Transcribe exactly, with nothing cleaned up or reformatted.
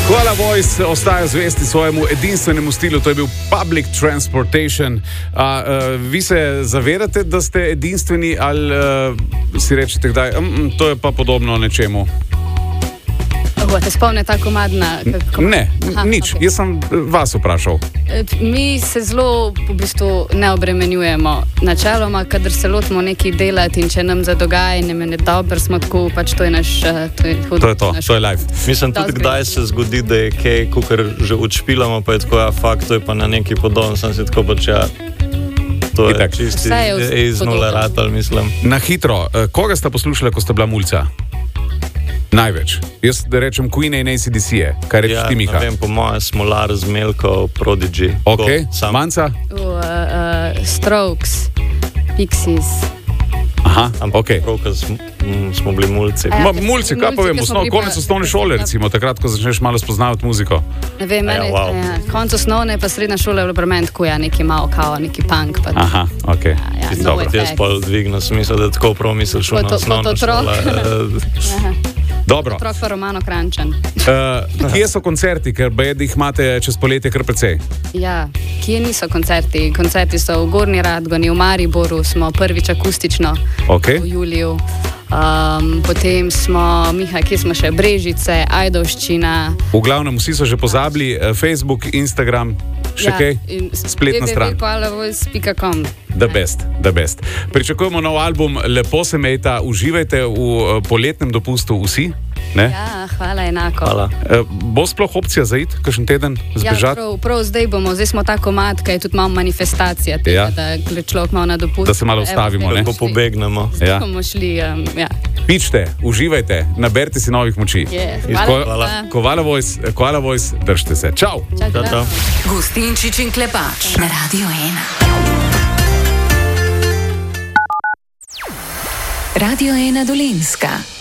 Koala Voice ostaja zvesti svojemu edinstvenemu stilu, to je bil Public Transportation. A, a, vi se zavedate, da ste edinstveni ali a, si rečete kdaj, mm, to je pa podobno nečemu? Bo te spomne ta komadna? Ne, Aha, nič. Okay. Jaz sem vas vprašal. Mi se zelo v bistvu ne obremenjujemo. Načeloma, kadar se lotimo nekaj delati in če nam za dogajanje ne dobro, smo tako, pač to je naš... To je, hud, to, je to, to je life. Mislim tudi, kdaj se zgodi, da je kaj, kukor že odšpilamo, pa je tako, ja, fakt, to je pa na neki podoben, sem si tako pač, ja, to je čisti iz nula ratal, mislim. Na hitro, koga sta poslušala, ko sta bila mulca? Največ. Jaz da rečem Queen in A C D C-je. Kaj rečeš ja, ti, Miha? Ne vem, po moje Smolar, Zmelko, Prodigy. Ok, sam... Manca? Uh, uh, Strokes, Pixies. Aha, ok. Prav, smo, smo bili mulci. Ja, Ma, mulci, kaj povem, osnov, konec osnovne šole, recimo, takrat, ko začneš malo spoznavati muziko. Ne vem, meni, ja, wow. ja, konc osnovne pa srednja šola je bilo pri meni tako, ja, neki malo kao, neki punk. Pa, Aha, ok. Ja, ja, no dobro, jaz pa dvigno smisel, da tako prav misliš na osnovno šolo. Dobro. Otrok pa Romano Krančan. uh, kje so koncerti, ker bed jih imate čez poletje kar precej? Ja, kje niso koncerti? Koncerti so v Gornji Radgoni, v Mariboru smo prvič akustično okay. v juliju. Um, potem smo, Miha, kje smo še? Brežice, Ajdovščina. V glavnem, vsi so že pozabili, Facebook, Instagram, še ja, kaj? Spletna stran. w w w pika koala voice pika com. The best, the best. Pričakujemo nov album, lepo se mejta, uživajte v poletnem dopustu vsi. Ne? Ja, hvala, enako. Hvala. E, bo sploh opcija za iti, kakšen teden zbežati? Ja, prav, prav zdaj bomo, zdaj smo ta komad, kaj je tudi malo manifestacija tega, ja. da gre človek malo na dopust. Da se malo ustavimo, ne? Da pobegnemo. Ja. bomo šli, um, ja. Pičte, uživajte, naberite si novih moči. Yes. Hvala. Hvala. Koala Voice, Koala Voice, držite se. Čau! Čau, čau. Čau. Gustinčič in Klepač na Radio ena. Radio ena Dolenjska.